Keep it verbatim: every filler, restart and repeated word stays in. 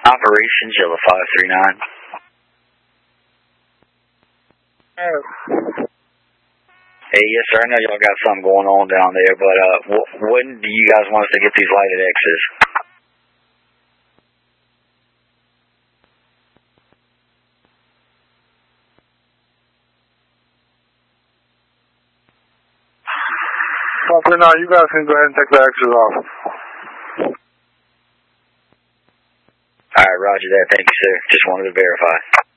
Operations Yellow five three nine. Oh. Hey, yes, sir. I know y'all got something going on down there, but uh, wh when do you guys want us to get these lighted X's? five three nine, you guys can go ahead and take the X's off. All right, roger that. Thank you, sir. Just wanted to verify.